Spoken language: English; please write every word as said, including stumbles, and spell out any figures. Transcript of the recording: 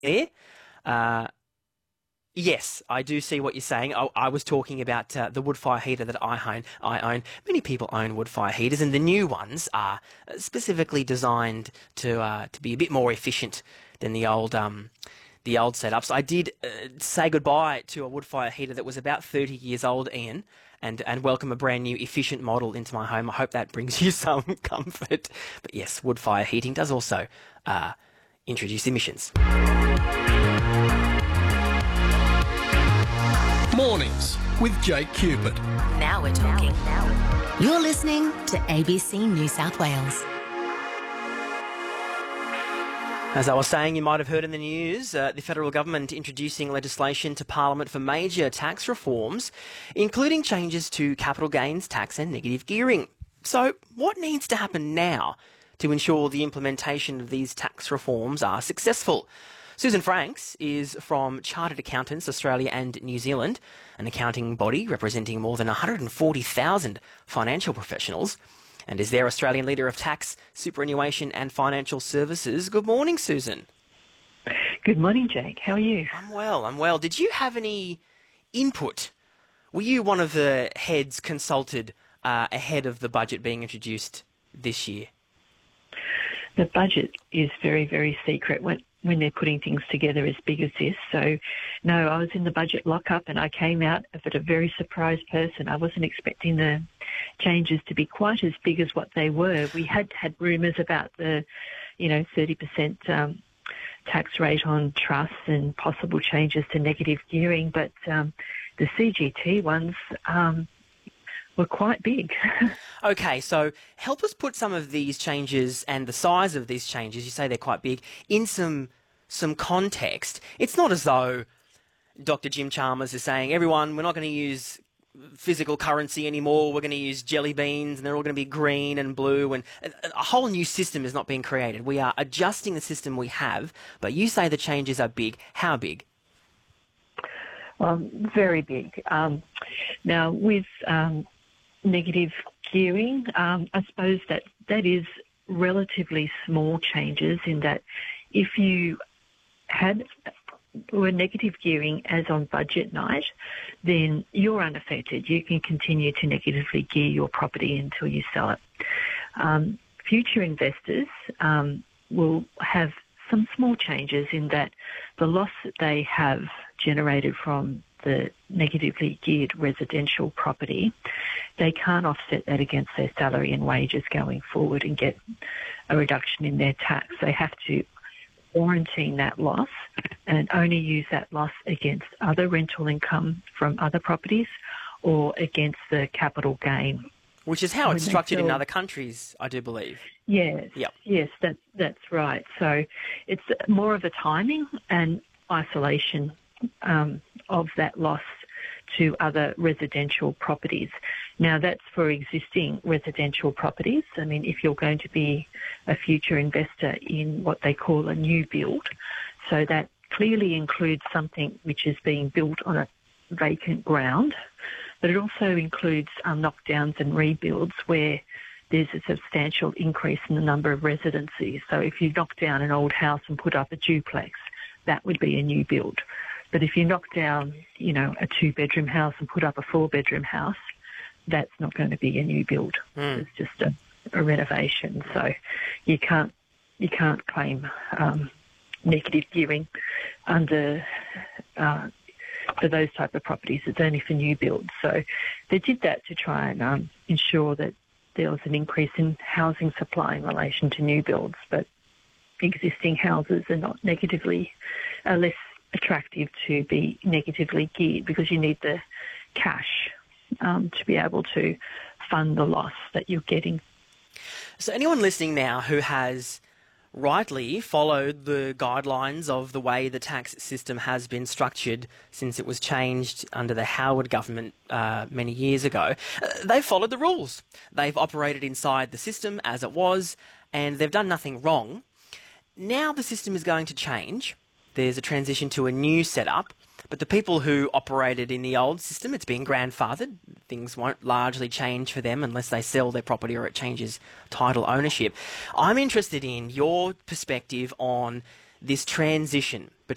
there. Uh, yes, I do see what you're saying. I, I was talking about uh, the wood fire heater that I own. I own. Many people own wood fire heaters, and the new ones are specifically designed to uh, to be a bit more efficient than the old um, the old setups. I did uh, say goodbye to a wood fire heater that was about thirty years old, Ian, and and welcome a brand new efficient model into my home. I hope that brings you some comfort. But yes, wood fire heating does also uh, introduce emissions. Mornings with Jake Cupid. Now we're talking. You're listening to A B C New South Wales. As I was saying, you might have heard in the news, uh, the federal government introducing legislation to Parliament for major tax reforms, including changes to capital gains tax and negative gearing. So what needs to happen now to ensure the implementation of these tax reforms are successful? Susan Franks is from Chartered Accountants Australia and New Zealand, an accounting body representing more than one hundred forty thousand financial professionals, and is their Australian Leader of Tax, Superannuation and Financial Services. Good morning, Susan. Good morning, Jake. How are you? I'm well, I'm well. Did you have any input? Were you one of the heads consulted uh, ahead of the budget being introduced this year? The budget is very, very secret when, when they're putting things together as big as this. So, no, I was in the budget lockup and I came out of it a very surprised person. I wasn't expecting the changes to be quite as big as what they were. We had had rumours about the, you know, thirty percent um, tax rate on trusts and possible changes to negative gearing, but um, the C G T ones um, were quite big. Okay, so help us put some of these changes and the size of these changes, you say they're quite big, in some some context. It's not as though Doctor Jim Chalmers is saying, everyone, we're not going to use physical currency anymore, we're going to use jelly beans and they're all going to be green and blue, and a whole new system is not being created. We are adjusting the system we have, but you say the changes are big. How big? Well, very big. Um, now, with um, negative gearing, um, I suppose that that is relatively small changes in that if you had were negative gearing as on budget night, then you're unaffected. You can continue to negatively gear your property until you sell it. Um, future investors um, will have some small changes in that the loss that they have generated from the negatively geared residential property, they can't offset that against their salary and wages going forward and get a reduction in their tax. They have to quarantine that loss and only use that loss against other rental income from other properties or against the capital gain. Which is how When it's they structured in sell- other countries, I do believe. Yes, Yep. yes, that, that's right. So it's more of a timing and isolation um, of that loss to other residential properties. Now, that's for existing residential properties. I mean, if you're going to be a future investor in what they call a new build, so that clearly includes something which is being built on a vacant ground, but it also includes um, knockdowns and rebuilds where there's a substantial increase in the number of residencies. So if you knock down an old house and put up a duplex, that would be a new build. But if you knock down, you know, a two-bedroom house and put up a four-bedroom house, that's not going to be a new build. Mm. It's just a, a renovation. So you can't you can't claim um, negative gearing under uh, for those type of properties. It's only for new builds. So they did that to try and um, ensure that there was an increase in housing supply in relation to new builds, but existing houses are not negatively, are less attractive to be negatively geared because you need the cash um, to be able to fund the loss that you're getting. So anyone listening now who has rightly followed the guidelines of the way the tax system has been structured since it was changed under the Howard government uh, many years ago, uh, they've followed the rules. They've operated inside the system as it was, and they've done nothing wrong. Now the system is going to change. There's a transition to a new setup, but the people who operated in the old system, it's been grandfathered. Things won't largely change for them unless they sell their property or it changes title ownership. I'm interested in your perspective on this transition